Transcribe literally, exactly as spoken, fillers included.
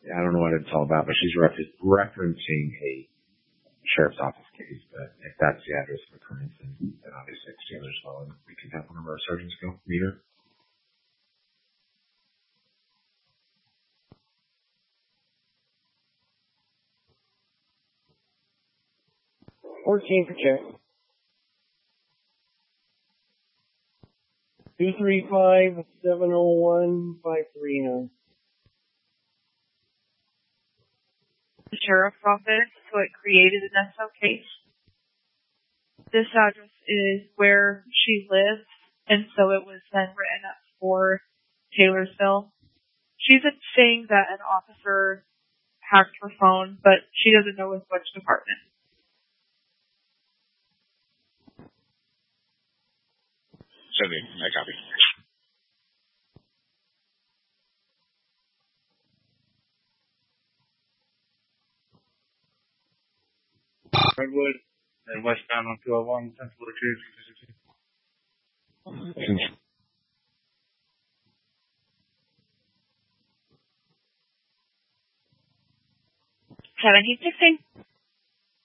I don't know what it's all about, but she's refer- referencing a sheriff's office case. But if that's the address of occurrence, then, then obviously it's Taylor's well, and we can have one of our sergeants go meet her. fourteen for check. two three five, seven oh one, five three nine. The sheriff's office, so it created an S O case. This address is where she lives, and so it was then written up for Taylorsville. She's saying that an officer hacked her phone, but she doesn't know with which department. Sending, I copy. Redwood and westbound on two oh one, Central two sixty-two. seventeen sixteen.